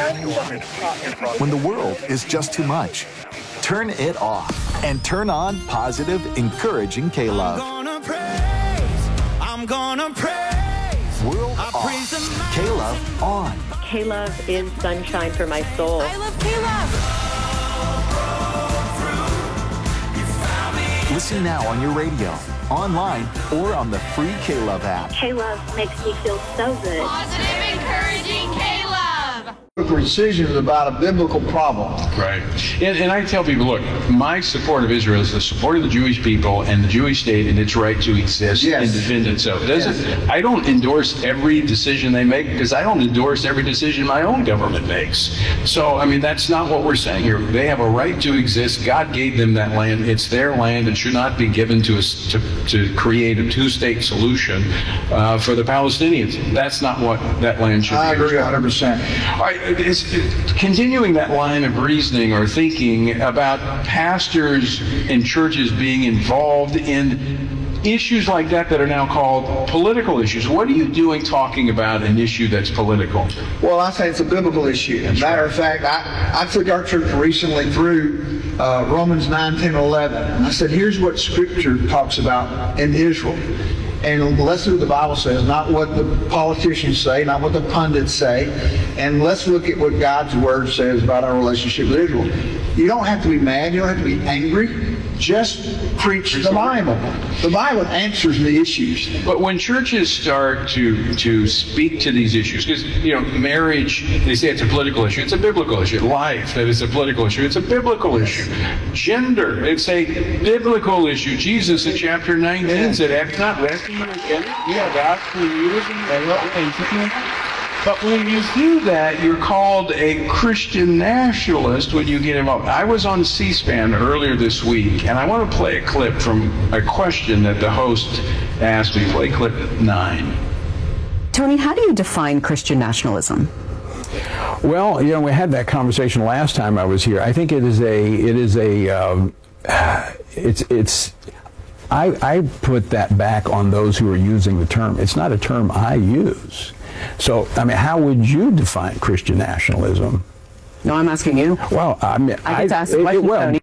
When the world is just too much, turn it off and turn on positive, encouraging K-Love. I'm gonna praise. World off. K-Love on. K-Love is sunshine for my soul. I love K-Love. Listen now on your radio, online, or on the free K-Love app. K-Love makes me feel so good. Positive, encouraging K-Love. Decisions about a biblical problem. Right. And I tell people, look, my support of Israel is the support of the Jewish people and the Jewish state and its right to exist and defend itself. I don't endorse every decision they make because I don't endorse every decision my own government makes. So, I mean, that's not what we're saying here. They have a right to exist. God gave them that land. It's their land. It should not be given to us to create a two-state solution for the Palestinians. That's not what that land should be. I agree 100%. All right. Continuing that line of reasoning or thinking about pastors and churches being involved in issues like that are now called political issues. What are you doing talking about an issue that's political? Well, I say it's a biblical issue. Matter of fact, I took our church recently through Romans 9, 10, 11. I said, here's what Scripture talks about in Israel. And let's do what the Bible says, not what the politicians say, not what the pundits say. And let's look at what God's Word says about our relationship with Israel. You don't have to be mad. You don't have to be angry. Just preach the Bible. The Bible answers the issues. But when churches start to speak to these issues, because, marriage, they say it's a political issue. It's a biblical issue. Life, that is a political issue. It's a biblical issue. Gender, it's a biblical issue. Jesus in chapter 19 said, have you not read your gender? Yeah, God created. But when you do that, you're called a Christian nationalist when you get involved. I was on C-SPAN earlier this week, and I want to play a clip from a question that the host asked me. Play clip 9. Tony, how do you define Christian nationalism? Well, we had that conversation last time I was here. I think I put that back on those who are using the term. It's not a term I use. So, I mean, how would you define Christian nationalism? No, I'm asking you. Well, I mean, I get to ask the question, Tony.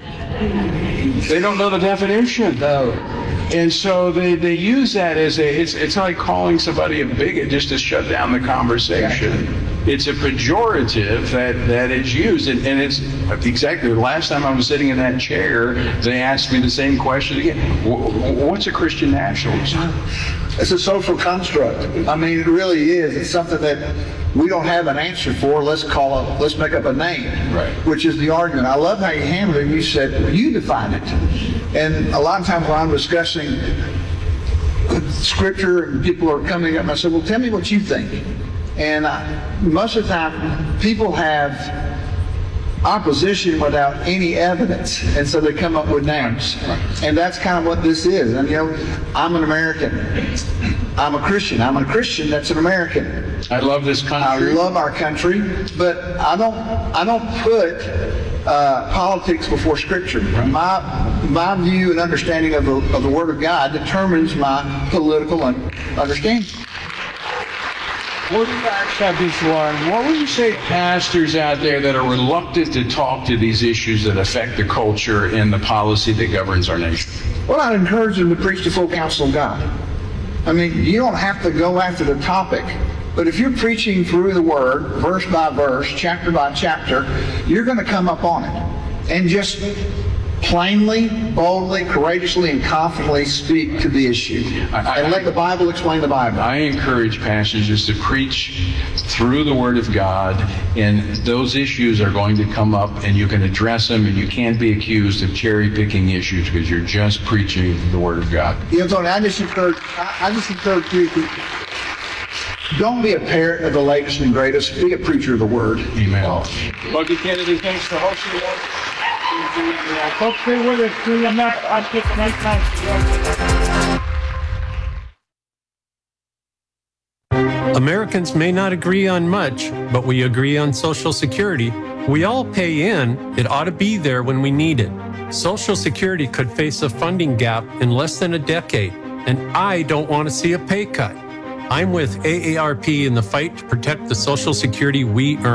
They don't know the definition. No. And so they use that as it's like calling somebody a bigot just to shut down the conversation. It's a pejorative that is used, and it's exactly the last time I was sitting in that chair, they asked me the same question again. What's a Christian nationalist? It's a social construct. I mean, it really is. It's something that we don't have an answer for. Let's make up a name, right? Which is the argument. I love how you handled it. You said, well, you define it. And a lot of times when I'm discussing Scripture and people are coming up, and I said, well, tell me what you think. And most of the time, people have opposition without any evidence, and so they come up with names. And that's kind of what this is. And I'm an American. I'm a Christian. I'm a Christian that's an American. I love this country. I love our country, but I don't put politics before Scripture. My view and understanding of the Word of God determines my political understanding. What do you have this learn? What would you say to pastors out there that are reluctant to talk to these issues that affect the culture and the policy that governs our nation? Well, I'd encourage them to preach the full counsel of God. I mean, you don't have to go after the topic, but if you're preaching through the Word, verse by verse, chapter by chapter, you're going to come up on it. And just plainly, boldly, courageously, and confidently speak to the issue. And let the Bible explain the Bible. I encourage pastors just to preach through the Word of God, and those issues are going to come up, and you can address them, and you can't be accused of cherry-picking issues because you're just preaching the Word of God. Tony, I just encourage you to don't be a parrot of the latest and greatest. Be a preacher of the Word. Amen. Bucky Kennedy, thanks for hosting us. Folks, stay with us. I'll take the next time. Americans may not agree on much, but we agree on Social Security. We all pay in. It ought to be there when we need it. Social Security could face a funding gap in less than a decade, and I don't want to see a pay cut. I'm with AARP in the fight to protect the Social Security we earn.